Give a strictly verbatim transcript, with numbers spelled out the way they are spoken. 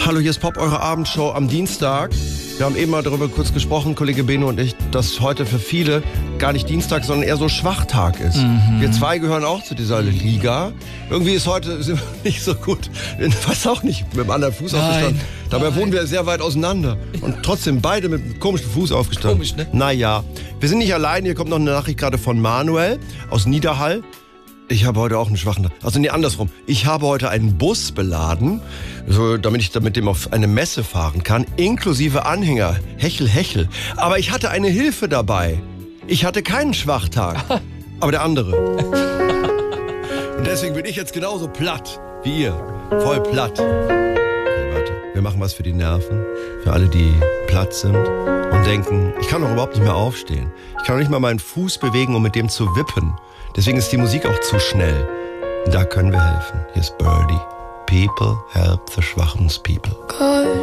Hallo, hier ist Pop, eure Abendshow am Dienstag. Wir haben eben mal darüber kurz gesprochen, Kollege Beno und ich, dass heute für viele gar nicht Dienstag, sondern eher so Schwachtag ist. Mhm. Wir zwei gehören auch zu dieser Liga. Irgendwie ist heute sind wir nicht so gut, fast auch nicht mit dem anderen Fuß Nein. aufgestanden. Dabei Nein. wohnen wir sehr weit auseinander. Und trotzdem beide mit einem komischen Fuß aufgestanden. Komisch, ne? Naja, wir sind nicht allein. Hier kommt noch eine Nachricht gerade von Manuel aus Niederhall. Ich habe heute auch einen schwachen Tag. Also nee, andersrum. Ich habe heute einen Bus beladen, so, damit ich mit dem auf eine Messe fahren kann, inklusive Anhänger. Hechel, hechel. Aber ich hatte eine Hilfe dabei. Ich hatte keinen Schwachtag, aber der andere. Und deswegen bin ich jetzt genauso platt wie ihr. Voll platt. Okay, warte. Wir machen was für die Nerven. Für alle, die platt sind und denken, ich kann doch überhaupt nicht mehr aufstehen. Ich kann doch nicht mal meinen Fuß bewegen, um mit dem zu wippen. Deswegen ist die Musik auch zu schnell. Da können wir helfen. Hier ist Birdie. People help the schwachen people.